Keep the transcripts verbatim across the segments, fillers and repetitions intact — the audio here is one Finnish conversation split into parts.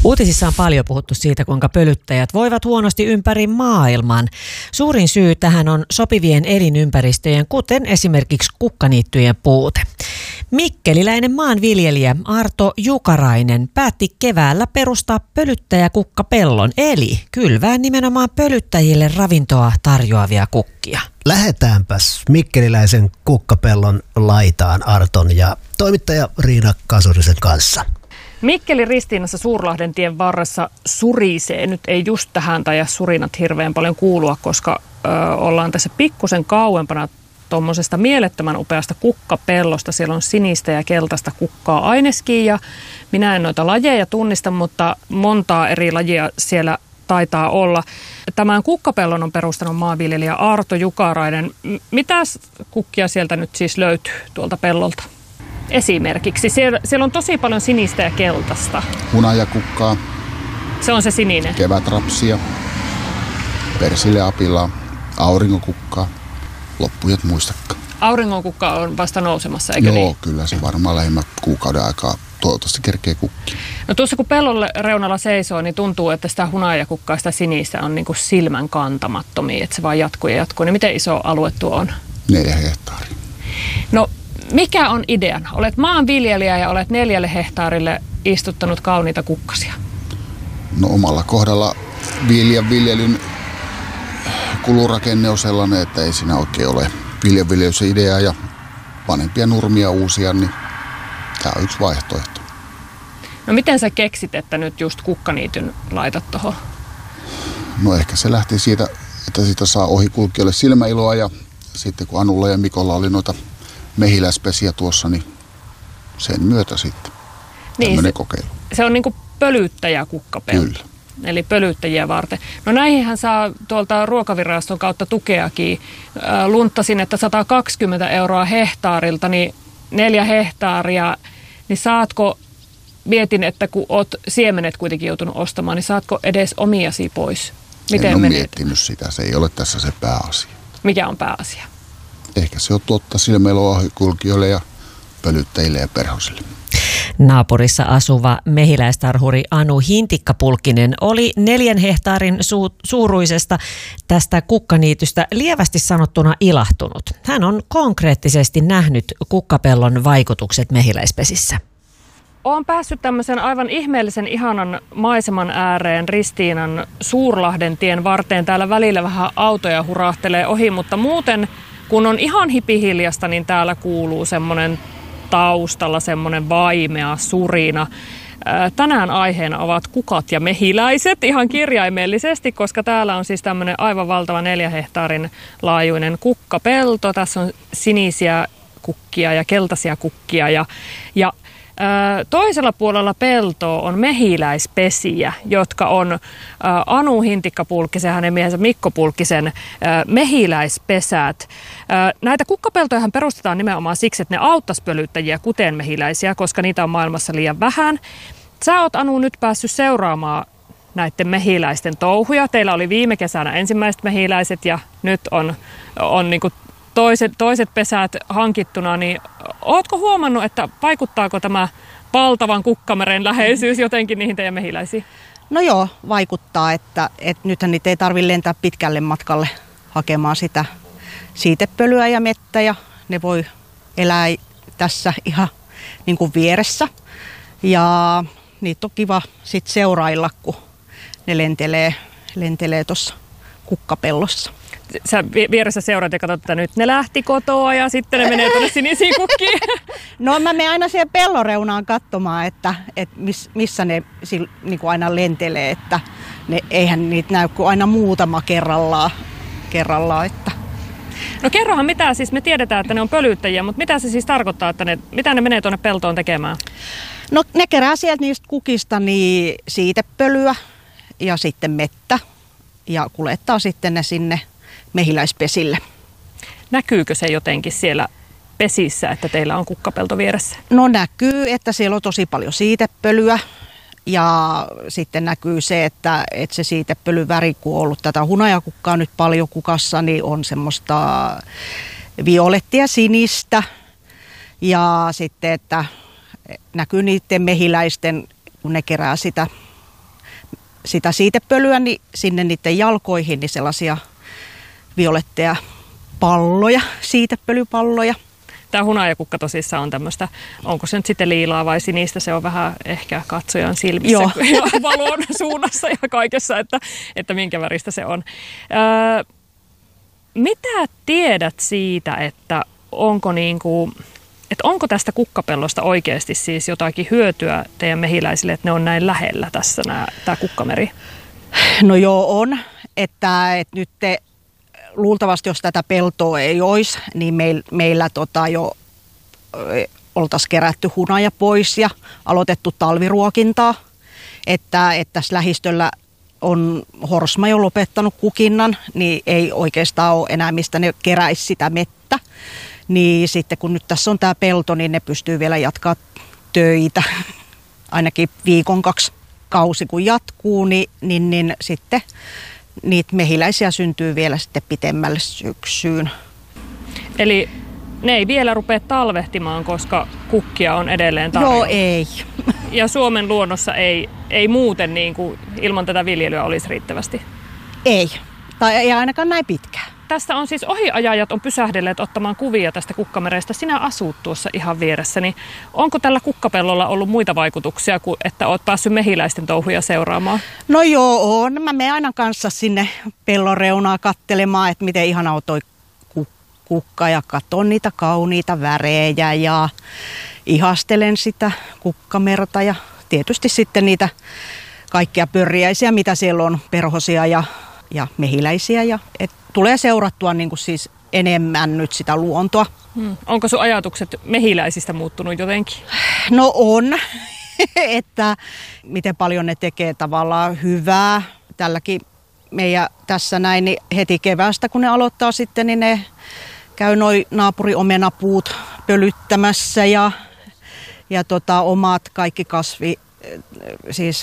Uutisissa on paljon puhuttu siitä, kuinka pölyttäjät voivat huonosti ympäri maailman. Suurin syy tähän on sopivien elinympäristöjen, kuten esimerkiksi kukkaniittyjen puute. Mikkeliläinen maanviljelijä Arto Jukarainen päätti keväällä perustaa pölyttäjäkukkapellon, eli kylvää nimenomaan pölyttäjille ravintoa tarjoavia kukkia. Lähdetäänpäs mikkeliläisen kukkapellon laitaan Arton ja toimittaja Riina Kasurisen kanssa. Mikkeli Ristiinassa Suurlahden tien varressa surisee. Nyt ei just tähän taida surinat hirveän paljon kuulua, koska ö, ollaan tässä pikkusen kauempana tuommoisesta mielettömän upeasta kukkapellosta. Siellä on sinistä ja keltaista kukkaa aineskin ja minä en noita lajeja tunnista, mutta montaa eri lajia siellä taitaa olla. Tämän kukkapellon on perustanut maanviljelijä Arto Jukarainen. Mitäs kukkia sieltä nyt siis löytyy tuolta pellolta? Esimerkiksi. Siellä, siellä on tosi paljon sinistä ja keltaista. Hunajakukkaa. Se on se sininen. Kevätrapsia. Persilleapilaa. Aurinkokukkaa. Loppujat muistakaan. Auringonkukka on vasta nousemassa, eikö Joo, niin? kyllä se varmaan lähimmä kuukauden aikaa toivottavasti kerkee kukkia. No tuossa kun pellolle reunalla seisoo, niin tuntuu, että sitä hunajakukkaa, sitä sinistä on niin kuin silmän kantamattomia, että se vaan jatkuu ja jatkuu. Niin miten iso alue tuo on? Neljä hehtaaria. No mikä on ideana? Olet maanviljelijä ja olet neljälle hehtaarille istuttanut kauniita kukkasia. No omalla kohdalla viljan viljelyn kulurakenne on sellainen, että ei siinä oikein ole viljanviljelysidea ja vanhempia nurmia uusia, niin tämä on yksi vaihtoehto. No miten sä keksit, että nyt just kukkaniityn laitat tuohon? No ehkä se lähti siitä, että siitä saa ohikulkijoille silmäiloa ja sitten kun Anulla ja Mikolla oli noita mehiläispesiä tuossa, niin sen myötä sitten tämmöinen niin, kokeilu. Se on niin kuin pölyttäjäkukkapelto. Kyllä. Eli pölyttäjiä varten. No näihinhän saa tuolta Ruokaviraston kautta tukeakin. Lunttasin, että sata kaksikymmentä euroa hehtaarilta, niin neljä hehtaaria, niin saatko, mietin, että kun oot siemenet kuitenkin joutunut ostamaan, niin saatko edes omiasi pois? Miten en ole menet? miettinyt sitä, se ei ole tässä se pääasia. Mikä on pääasia? Ehkä se on tuottaa silmäiloa ohikulkijoille ja pölyttäjille ja perhosille. Naapurissa asuva mehiläistarhuri Anu Hintikka-Pulkkinen oli neljän hehtaarin su- suuruisesta tästä kukkaniitystä lievästi sanottuna ilahtunut. Hän on konkreettisesti nähnyt kukkapellon vaikutukset mehiläispesissä. Olen päässyt tämmöisen aivan ihmeellisen ihanan maiseman ääreen Ristiinan Suurlahden tien varteen. Täällä välillä vähän autoja hurahtelee ohi, mutta muuten kun on ihan hipihiljasta, niin täällä kuuluu semmoinen taustalla semmoinen vaimea surina. Tänään aiheena ovat kukat ja mehiläiset ihan kirjaimellisesti, koska täällä on siis tämmöinen aivan valtava neljä hehtaarin laajuinen kukkapelto. Tässä on sinisiä kukkia ja keltaisia kukkia ja, ja toisella puolella peltoa on mehiläispesiä, jotka on Anu Hintikka-Pulkkisen ja hänen miehensä Mikko Pulkkisen mehiläispesät. Näitä kukkapeltojahan perustetaan nimenomaan siksi, että ne auttaisi pölyttäjiä, kuten mehiläisiä, koska niitä on maailmassa liian vähän. Sä oot, Anu, nyt päässyt seuraamaan näiden mehiläisten touhuja. Teillä oli viime kesänä ensimmäiset mehiläiset ja nyt on, on niin kuin Toiset, toiset pesät hankittuna, niin ootko huomannut, että vaikuttaako tämä valtavan kukkameren läheisyys jotenkin niihin teidän mehiläisiin? No joo, vaikuttaa, että, että nythän niitä ei tarvitse lentää pitkälle matkalle hakemaan sitä siitepölyä ja mettä ja ne voi elää tässä ihan niin kuin vieressä. Ja niitä on kiva sitten seurailla, kun ne lentelee, lentelee tuossa kukkapellossa. Sä vieressä seuraat ja katsot, että nyt ne lähti kotoa ja sitten ne menee tuonne sinisiin kukkiin. No mä menen aina siihen pelloreunaan katsomaan, että, että miss, missä ne niin kuin aina lentelee, että ne, eihän niitä näy kuin aina muutama kerrallaan. kerrallaan että. No kerrohan mitä, siis me tiedetään, että ne on pölyttäjiä, mutta mitä se siis tarkoittaa, että ne, mitä ne menee tuonne peltoon tekemään? No ne kerää sieltä niistä kukista niin siitepölyä ja sitten mettä ja kuljettaa sitten ne sinne mehiläispesille. Näkyykö se jotenkin siellä pesissä, että teillä on kukkapelto vieressä? No näkyy, että siellä on tosi paljon siitepölyä ja sitten näkyy se, että, että se siitepölyväri, kun on ollut tätä hunajakukkaa nyt paljon kukassa, niin on semmoista violettia sinistä ja sitten, että näkyy niiden mehiläisten, kun ne kerää sitä sitä siitepölyä, niin sinne niiden jalkoihin niin sellaisia violetteja palloja, siitepölypalloja. Tämä hunajakukka tosissaan on tämmöistä, onko se nyt sitten liilaa vai sinistä, se on vähän ehkä katsojan silmissä Joo. ja valon suunnassa ja kaikessa, että, että minkä väristä se on. Öö, mitä tiedät siitä, että onko, niinku, että onko tästä kukkapellosta oikeasti siis jotakin hyötyä teidän mehiläisille, että ne on näin lähellä tässä nämä, tämä kukkameri? No joo on, että, että nyt te, luultavasti jos tätä peltoa ei olisi, niin meil, meillä tota jo oltaisiin kerätty hunaja pois ja aloitettu talviruokintaa. Että, että tässä lähistöllä on horsma jo lopettanut kukinnan, niin ei oikeastaan ole enää mistä ne keräisi sitä mettä. Niin sitten kun nyt tässä on tämä pelto, niin ne pystyy vielä jatkaa töitä. Ainakin viikon kaksi kausi kun jatkuu, niin, niin, niin sitten niitä mehiläisiä syntyy vielä sitten pitemmälle syksyyn. Eli ne ei vielä rupea talvehtimaan, koska kukkia on edelleen tarjolla? Joo, ei. Ja Suomen luonnossa ei, ei muuten niin kuin ilman tätä viljelyä olisi riittävästi? Ei. Tai ei ainakaan näin pitkään. Tästä on siis ohiajajat on pysähdelleet ottamaan kuvia tästä kukkamerestä. Sinä asut tuossa ihan vieressä, niin onko tällä kukkapellolla ollut muita vaikutuksia kuin että olet päässyt mehiläisten touhuja seuraamaan? No joo, on. Mä menen aina kanssa sinne pellon reunaa katselemaan, että miten ihana on toi kukka ja katson niitä kauniita värejä ja ihastelen sitä kukkamerta ja tietysti sitten niitä kaikkia pörriäisiä, mitä siellä on, perhosia ja, ja mehiläisiä. Ja, et tulee seurattua niin kuin siis enemmän nyt sitä luontoa. Hmm. Onko sun ajatukset mehiläisistä muuttunut jotenkin? No on, että miten paljon ne tekee tavallaan hyvää. Tälläkin meidän tässä näin, niin heti keväästä kun ne aloittaa sitten, niin ne käy noi naapuriomenapuut pölyttämässä ja, ja tota, omat kaikki kasvi, siis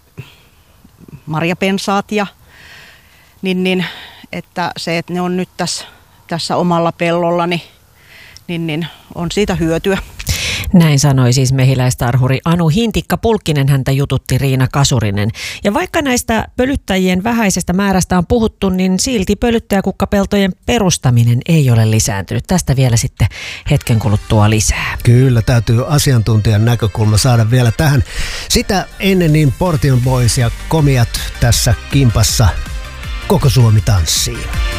marjapensaat ja niin, niin että se, että ne on nyt tässä, tässä omalla pellolla, niin, niin, niin on siitä hyötyä. Näin sanoi siis mehiläistarhuri Anu Hintikka-Pulkkinen, häntä jututti Riina Kasurinen. Ja vaikka näistä pölyttäjien vähäisestä määrästä on puhuttu, niin silti pölyttäjäkukkapeltojen perustaminen ei ole lisääntynyt. Tästä vielä sitten hetken kuluttua lisää. Kyllä, täytyy asiantuntijan näkökulma saada vielä tähän. Sitä ennen niin Portion Boys ja Komiat tässä kimpassa Koko Suomi tanssii.